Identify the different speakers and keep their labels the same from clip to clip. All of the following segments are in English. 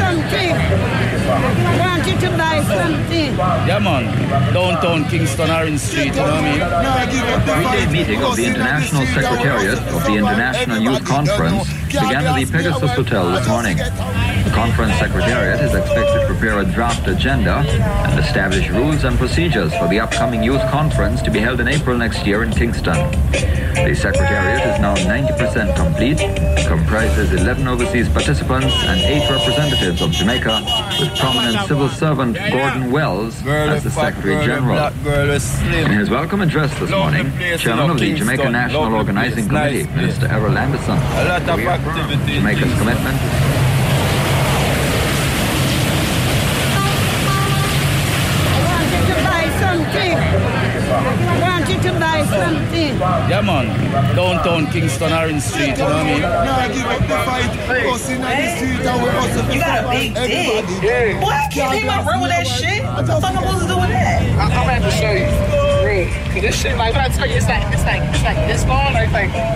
Speaker 1: something. Want you to buy something.
Speaker 2: Yeah, man. Downtown Kingston, Orange Street, you know what I mean?
Speaker 3: Three-day meeting of the International Secretariat of the International Youth Conference began at the Pegasus Hotel this morning. The conference secretariat is expected to prepare a draft agenda and establish rules and procedures for the upcoming youth conference to be held in April next year in Kingston. The secretariat is now 90% complete, comprises 11 overseas participants and 8 representatives of Jamaica, with prominent civil servant Gordon Wells as the Secretary General. In his welcome address this morning, Chairman of the Jamaica National Organizing Committee, Minister Errol Anderson, reaffirmed Jamaica's commitment
Speaker 1: Want you to buy something.
Speaker 2: Yeah, man. Downtown Kingston, Orange Street, you know what I mean?
Speaker 4: No, I give up the fight. Us in the street and we hustle.
Speaker 5: You got a big dick. Boy, I can't pay my rent with that shit. What the fuck am I supposed to do with that?
Speaker 6: I'm gonna have to show you. Real. Cause this shit, like, when I tell you, it's like this long, like,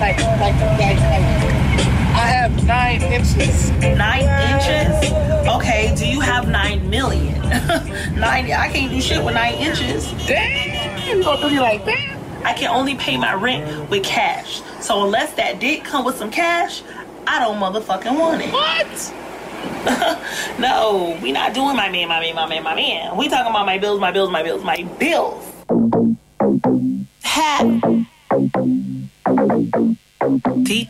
Speaker 6: I have 9 inches.
Speaker 5: 9 inches? Okay, do you have 9 million? 9, I can't do shit with 9 inches.
Speaker 6: Damn, you gonna do me like that?
Speaker 5: I can only pay my rent with cash. So unless that dick come with some cash, I don't motherfucking want it.
Speaker 6: What?
Speaker 5: No, we not doing my man. We talking about my bills. Hat.